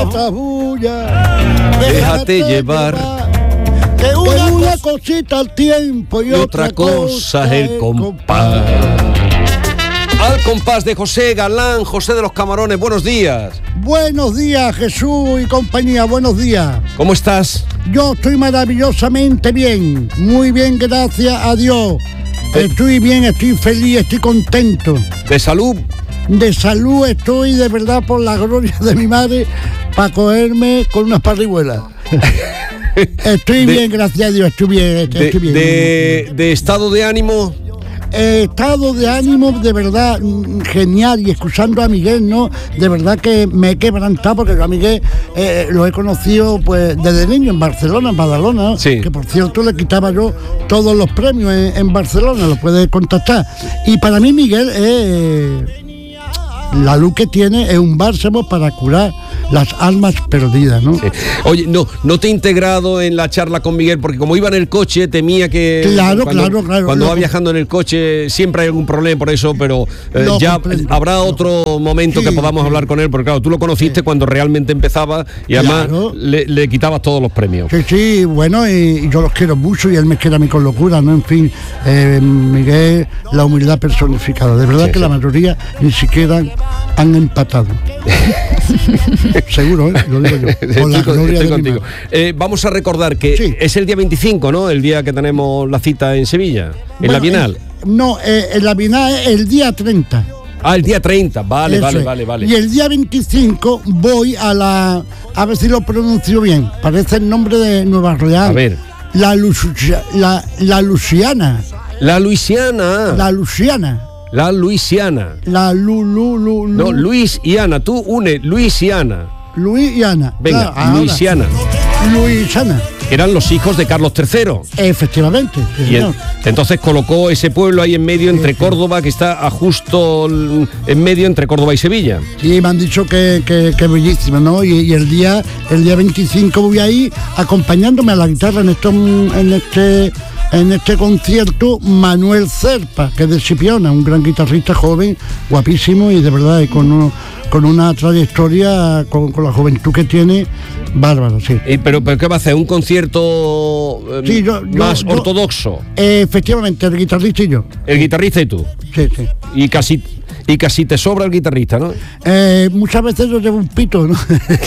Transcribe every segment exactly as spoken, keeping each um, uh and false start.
esta bulla, déjate llevar. Que una, que una cosita al tiempo y, y otra, otra cosa es el compás. Al compás de José Galán, José de los Camarones, buenos días. Buenos días, Jesús y compañía, buenos días. ¿Cómo estás? Yo estoy maravillosamente bien, muy bien, gracias a Dios. ¿Eh? Estoy bien, estoy feliz, estoy contento. ¿De salud? De salud estoy, de verdad, por la gloria de mi madre, para cogerme con unas parrihuelas. Estoy de, bien, gracias a Dios, estoy bien, estoy de, bien. De, de estado de ánimo... Eh, estado de ánimo de verdad genial, y escuchando a Miguel, ¿no? De verdad que me he quebrantado, porque yo a Miguel eh, lo he conocido pues desde niño en Barcelona, en Badalona, sí. Que por cierto le quitaba yo todos los premios en, en Barcelona, lo puedes contactar. Y para mí Miguel es... Eh, la luz que tiene es un bálsamo para curar las almas perdidas, ¿no? Sí. Oye, no, no te he integrado en la charla con Miguel, porque como iba en el coche, temía que... Claro, cuando, claro, claro. Cuando lo, va viajando en el coche siempre hay algún problema por eso, pero eh, ya comprendo. Habrá otro momento sí, que podamos sí. hablar con él, porque claro, tú lo conociste sí. cuando realmente empezaba y además claro. le, le quitabas todos los premios. Sí, sí, bueno, y, y yo los quiero mucho y él me quiere a mí con locura, ¿no? En fin, eh, Miguel, la humildad personificada. De verdad sí, que sí. la mayoría ni siquiera han empatado. Seguro, ¿eh? Lo digo yo. Con la estoy, gloria estoy de contigo. Eh, vamos a recordar que sí. es el día veinticinco, ¿no? El día que tenemos la cita en Sevilla, en bueno, la Bienal. Eh, no, eh, en la Bienal es el día treinta. Ah, el día treinta, vale, Eso vale, es. vale, vale. Y el día veinticinco voy a la... A ver si lo pronuncio bien. Parece el nombre de Nueva Orleans. A ver. La, Lucia, la, la Luciana. La Luisiana. La Luciana. La Luisiana. La Lu, Lu, Lu, Lu. No, Luis y Ana. Tú une Luis y Ana. Luis y Ana. Venga, claro, Luisiana. Luisiana. Eran los hijos de Carlos tercero. Efectivamente. Sí, y el, entonces colocó ese pueblo ahí en medio entre sí, Córdoba, sí. que está a justo en medio entre Córdoba y Sevilla. Sí, me han dicho que, que, que bellísimo, ¿no? Y, y el día el día veinticinco voy ahí acompañándome a la guitarra en, esto, en este... En este concierto, Manuel Cerpa, que es de Chipiona, un gran guitarrista joven, guapísimo y de verdad con, un, con una trayectoria, con, con la juventud que tiene, bárbaro, sí. ¿Y pero, pero qué va a hacer? ¿Un concierto eh, sí, yo, yo, más yo, ortodoxo? Eh, efectivamente, el guitarrista y yo. ¿El guitarrista y tú? Sí, sí. Y casi... Y casi te sobra el guitarrista, ¿no? Eh, muchas veces yo llevo un pito, ¿no?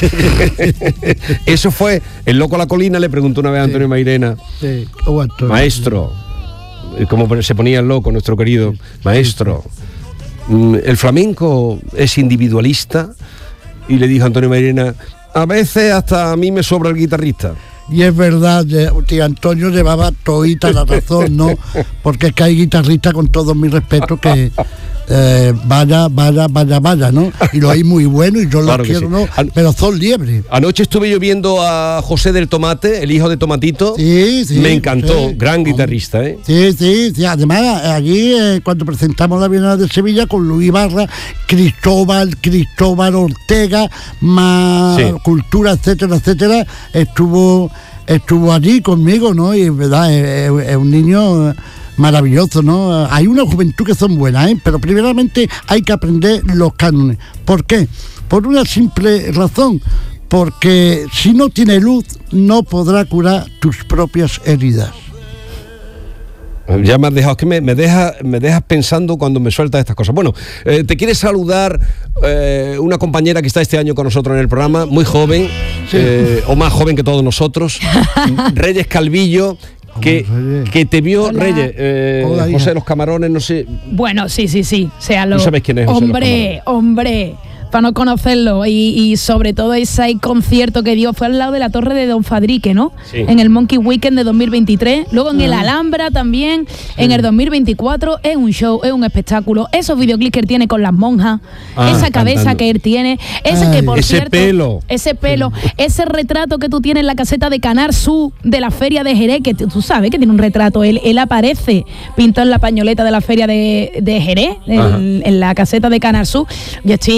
Eso fue, el loco a la colina le preguntó una vez a Antonio sí, Mairena, sí. Oh, Antonio. Maestro, como se ponía el loco, nuestro querido, sí. maestro, ¿el flamenco es individualista? Y le dijo Antonio Mairena, a veces hasta a mí me sobra el guitarrista. Y es verdad, tío Antonio llevaba todita la razón, ¿no? Porque es que hay guitarristas, con todo mi respeto, que eh, vaya, vaya, vaya, vaya, ¿no? Y lo hay muy bueno y yo lo claro quiero, sí. ¿no? An- pero son liebres. Anoche estuve yo viendo a José del Tomate, el hijo de Tomatito. Sí, sí. Me encantó, sí. gran guitarrista, ¿eh? Sí, sí, sí. Además, allí, eh, cuando presentamos la Bienal de Sevilla con Luis Barra, Cristóbal, Cristóbal Ortega, más sí. cultura, etcétera, etcétera, estuvo... estuvo allí conmigo, ¿no? Y es verdad, es, es un niño maravilloso, ¿no? Hay una juventud que son buenas, ¿eh? Pero primeramente hay que aprender los cánones. ¿Por qué? Por una simple razón, porque si no tiene luz no podrá curar tus propias heridas. Ya me has dejado, es que me, me, deja, me dejas pensando cuando me sueltas estas cosas. Bueno, eh, te quiere saludar eh, una compañera que está este año con nosotros en el programa, muy joven, sí. eh, o más joven que todos nosotros, Reyes Calvillo, que, que te vio, Hola. Reyes, eh, Hola, José de los Camarones, no sé. Bueno, sí, sí, sí. O sea, lo, ¿No sabes quién es José hombre, de los Camarones? hombre. Para no conocerlo, y, y sobre todo ese concierto que dio fue al lado de la Torre de Don Fadrique, ¿no? Sí. En el Monkey Weekend de dos mil veintitrés, luego en ah. el Alhambra también, sí. en el dos mil veinticuatro. Es un show, es un espectáculo, esos videoclips que él tiene con las monjas, ah, esa cabeza cantando. Que él tiene, ese Ay, que por ese cierto, pelo, ese pelo, ese retrato que tú tienes en la caseta de Canar Sur de la feria de Jerez, que tú sabes que tiene un retrato, él, él aparece pintado en la pañoleta de la feria de, de Jerez, en, en la caseta de Canar Sur. Yo estoy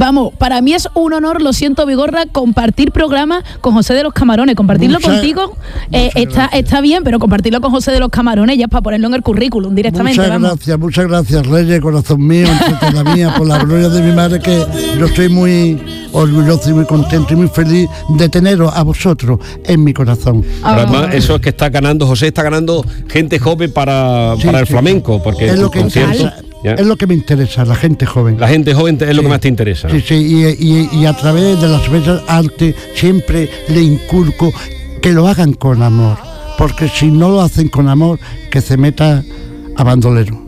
vamos, para mí es un honor, lo siento, Vigorra, compartir programa con José de los Camarones. Compartirlo mucha, contigo eh, está, está bien, pero compartirlo con José de los Camarones ya es para ponerlo en el currículum directamente. Muchas vamos. gracias, muchas gracias, Reyes, corazón mío, entre la mía, por la gloria de mi madre, que yo estoy muy orgulloso y muy contento y muy feliz de teneros a vosotros en mi corazón. Pero además, eso es que está ganando, José está ganando gente joven para, sí, para el sí, flamenco, porque es lo que conciertos, es lo que me interesa, la gente joven. La gente joven es sí, lo que más te interesa. Sí, sí, y, y, y a través de las bellas artes siempre le inculco que lo hagan con amor, porque si no lo hacen con amor, que se meta a bandolero.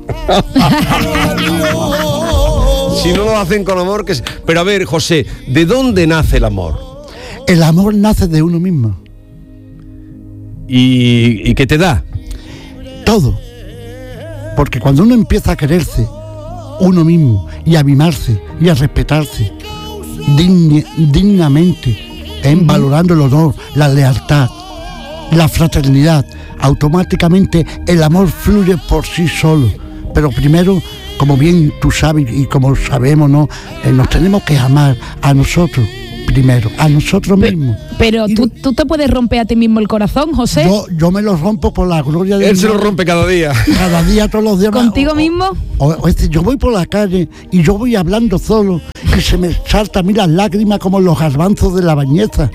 Si no lo hacen con amor, que... Pero a ver, José, ¿de dónde nace el amor? El amor nace de uno mismo. ¿Y, y qué te da? Todo. Porque cuando uno empieza a quererse uno mismo y a mimarse y a respetarse dign, dignamente, ¿eh? uh-huh. valorando el honor, la lealtad, la fraternidad, automáticamente el amor fluye por sí solo. Pero primero, como bien tú sabes y como sabemos, ¿no? Eh, nos tenemos que amar a nosotros primero, a nosotros pero, mismos. Pero tú, tú te puedes romper a ti mismo el corazón, José. Yo, yo me lo rompo por la gloria de Él Dios. Se lo rompe cada día. Cada día, todos los días. ¿Contigo o, mismo? O, o, o, yo voy por la calle y yo voy hablando solo y se me saltan a mí las lágrimas como los garbanzos de la bañeza.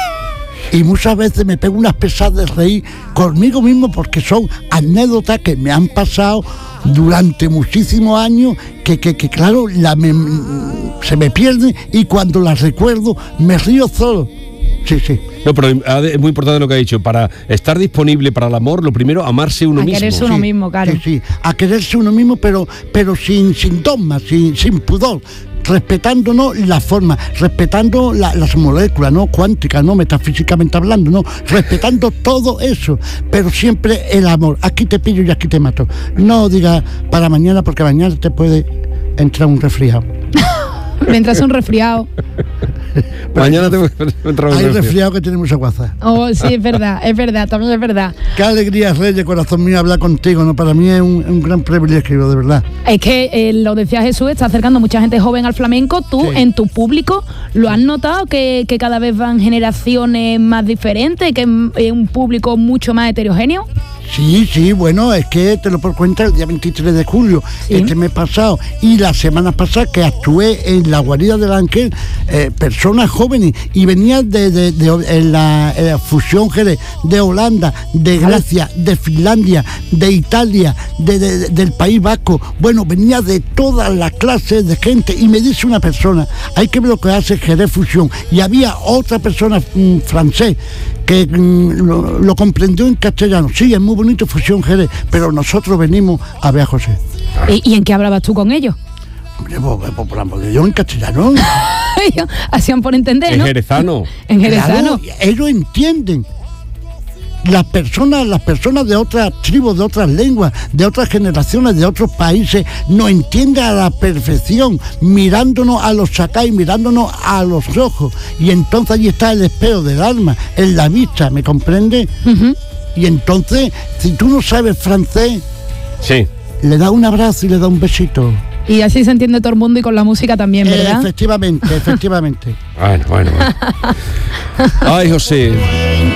Y muchas veces me pego unas pesadas de reír conmigo mismo porque son anécdotas que me han pasado durante muchísimos años que, que, que claro, la me, se me pierden y cuando las recuerdo me río solo. Sí, sí. No, pero es muy importante lo que ha dicho. Para estar disponible para el amor, lo primero, amarse uno a mismo. A quererse uno sí, mismo, claro. Sí, sí, a quererse uno mismo, pero, pero sin, sin dogma, sin, sin pudor. Respetándonos la forma, respetando la, las moléculas, ¿no? Cuánticas, ¿no? Metafísicamente hablando, ¿no? Respetando todo eso, pero siempre el amor. Aquí te pillo y aquí te mato. No digas para mañana, porque mañana te puede entrar un resfriado. Me entras un resfriado. Mañana te voy a entrar un Hay resfriado. resfriado que tiene mucha guaza. Oh, sí, es verdad, es verdad, también es verdad. Qué alegría, Reyes, corazón mío, hablar contigo, ¿no? Para mí es un, un gran privilegio, de verdad. Es que, eh, lo decía Jesús, está acercando mucha gente joven al flamenco. Tú, sí. en tu público, ¿lo has notado que, que cada vez van generaciones más diferentes, que es un público mucho más heterogéneo? Sí, sí, bueno, es que te lo puedo contar el día veintitrés de julio, ¿sí? Este mes pasado y la semana pasada que actué en la guarida del Ángel, eh, personas jóvenes y venían de, de, de, de en la, en la Fusión Jerez, de Holanda, de Grecia, de Finlandia, de Italia, de, de, de, del País Vasco. Bueno, venía de todas las clases de gente y me dice una persona, hay que ver lo que hace Jerez Fusión. Y había otra persona mmm, francés que mmm, lo, lo comprendió en castellano. Sí, es muy bonito Fusión Jerez, pero nosotros venimos a ver a José. ¿Y, y en qué hablabas tú con ellos? Hombre, pues, pues, por amor de Dios, en castellano. Hacían por entender, ¿no? En jerezano. En jerezano. Claro, ellos entienden. Las personas, las personas de otras tribus, de otras lenguas, de otras generaciones, de otros países, nos entienden a la perfección, mirándonos a los sacáis, mirándonos a los ojos. Y entonces allí está el espejo del alma, en la vista, ¿me comprende? Uh-huh. Y entonces, si tú no sabes francés, sí, le da un abrazo y le da un besito. Y así se entiende todo el mundo y con la música también, ¿verdad? Eh, efectivamente, efectivamente. Bueno, bueno, bueno. Ay, José.